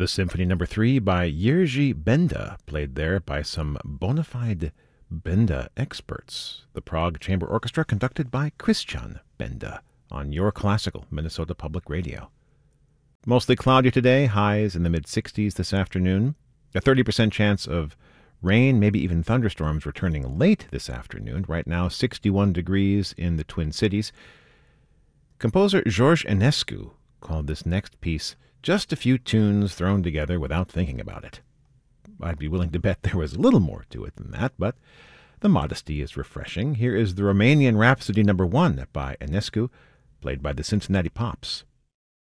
The Symphony No. 3 by Jerzy Benda, played there by some bona fide Benda experts. The Prague Chamber Orchestra conducted by Christian Benda on Your Classical, Minnesota Public Radio. Mostly cloudy today, highs in the mid-60s this afternoon. A 30% chance of rain, maybe even thunderstorms returning late this afternoon. Right now, 61 degrees in the Twin Cities. Composer George Enescu called this next piece just a few tunes thrown together without thinking about it. I'd be willing to bet there was a little more to it than that, but the modesty is refreshing. Here is the Romanian Rhapsody No. 1 by Enescu, played by the Cincinnati Pops.